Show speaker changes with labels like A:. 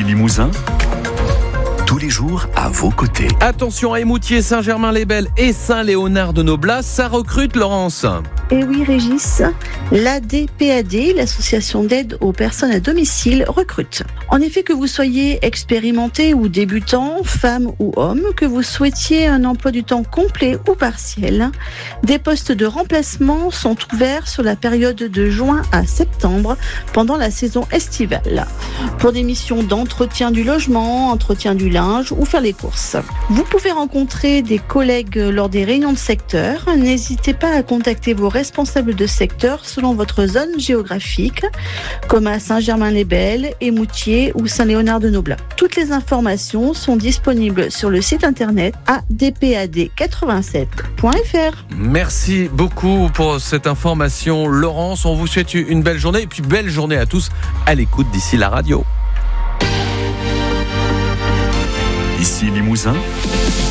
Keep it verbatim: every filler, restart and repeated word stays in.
A: Limousin, tous les jours à vos côtés.
B: Attention à Émoutier, Saint-Germain-les-Belles et Saint-Léonard-de-Noblat, ça recrute, Laurence.
C: Et oui, Régis, l'A D P A D, l'association d'aide aux personnes à domicile, recrute. En effet, que vous soyez expérimenté ou débutant, femme ou homme, que vous souhaitiez un emploi du temps complet ou partiel, des postes de remplacement sont ouverts sur la période de juin à septembre pendant la saison estivale, pour des missions d'entretien du logement, entretien du linge ou faire les courses. Vous pouvez rencontrer des collègues lors des réunions de secteur. N'hésitez pas à contacter vos responsables de secteur selon votre zone géographique, comme à Saint-Germain-les-Belles, Émoutier ou Saint-Léonard-de-Noblat. Toutes les informations sont disponibles sur le site internet a d p a d quatre-vingt-sept point f r.
B: Merci beaucoup pour cette information, Laurence. On vous souhaite une belle journée et puis belle journée à tous à l'écoute d'ici la radio.
A: Ici Limousin,